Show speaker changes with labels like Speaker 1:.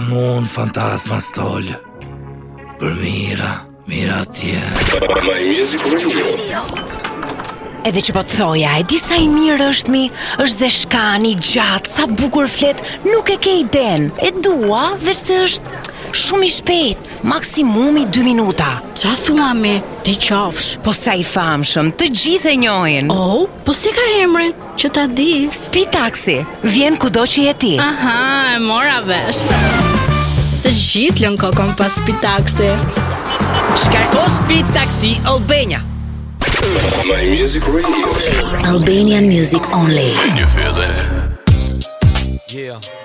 Speaker 1: Mund fantasma stol. Për mira tje.
Speaker 2: My Music Radio.
Speaker 3: Edhe që po të thoja, e di sa I mirë është mi, është zeshkani, gjatë, sa bukur flet, nuk e ke iden. E dua, veç se është shumë I shpejt, maksimumi 2 minuta.
Speaker 4: Qa thua mi, ti qafsh?
Speaker 3: Po sa I famshëm, të gjithë e njohin.
Speaker 4: Oh, po si ka emrin, që ta di?
Speaker 3: Speed Taxi, vjen kudo që je ti.
Speaker 4: Aha, e mora vesh. Të gjithë lën kokon pas Speed Taxi.
Speaker 5: Shkarko Speed Taxi Albania.
Speaker 2: My Music Radio.
Speaker 3: Albanian music only.
Speaker 2: Can you feel that?
Speaker 1: Yeah.